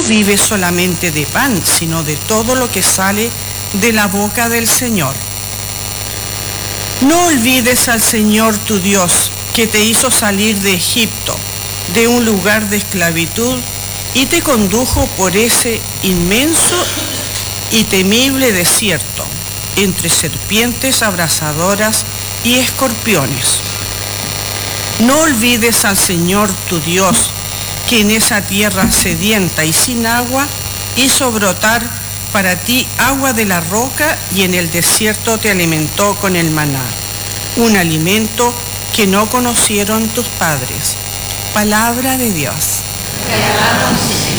vive solamente de pan, sino de todo lo que sale de la boca del Señor. No olvides al Señor tu Dios, que te hizo salir de Egipto, de un lugar de esclavitud, y te condujo por ese inmenso y temible desierto, entre serpientes abrasadoras y escorpiones. No olvides al Señor tu Dios, que en esa tierra sedienta y sin agua hizo brotar para ti agua de la roca, y en el desierto te alimentó con el maná, un alimento que no conocieron tus padres. Palabra de Dios. Te alabamos, Señor.